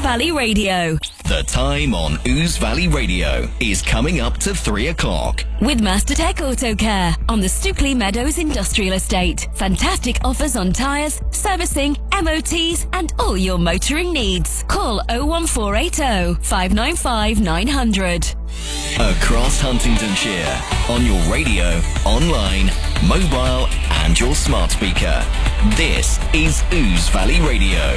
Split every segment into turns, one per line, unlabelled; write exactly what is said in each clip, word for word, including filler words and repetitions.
Valley Radio.
The time on Ouse Valley Radio is coming up to three o'clock.
With Mastertech Auto Care on the Stookley Meadows Industrial Estate. Fantastic offers on tyres, servicing, M O Ts and all your motoring needs. Call oh one four eight oh, five nine five, nine hundred.
Across Huntingdonshire, on your radio, online, mobile and your smart speaker. This is Ouse Valley Radio.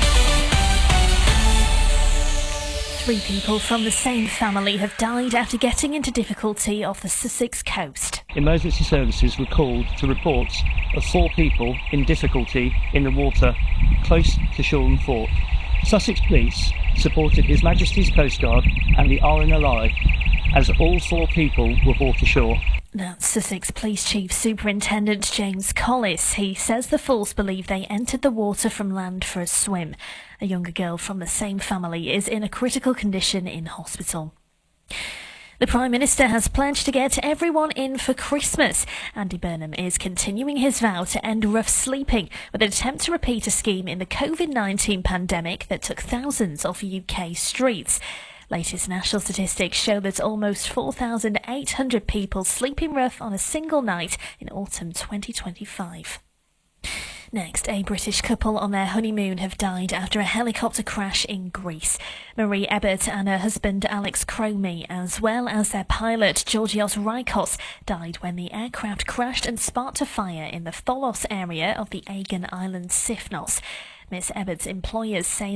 Three people from the same family have died after getting into difficulty off the Sussex coast.
Emergency services were called to reports of four people in difficulty in the water close to Shoreham Fort. Sussex Police supported His Majesty's Coast Guard and the R N L I as all four people were brought ashore.
That's Sussex Police Chief Superintendent James Collis. He says the Falls believe they entered the water from land for a swim. A younger girl from the same family is in a critical condition in hospital. The Prime Minister has pledged to get everyone in for Christmas. Andy Burnham is continuing his vow to end rough sleeping with an attempt to repeat a scheme in the COVID nineteen pandemic that took thousands off U K streets. Latest national statistics show that almost four thousand eight hundred people sleeping rough on a single night in autumn twenty twenty-five. Next, a British couple on their honeymoon have died after a helicopter crash in Greece. Marie Ebbert and her husband Alex Cromie, as well as their pilot Georgios Rikos, died when the aircraft crashed and sparked a fire in the Tholos area of the Aegean island Sifnos. Miss Ebbert's employers say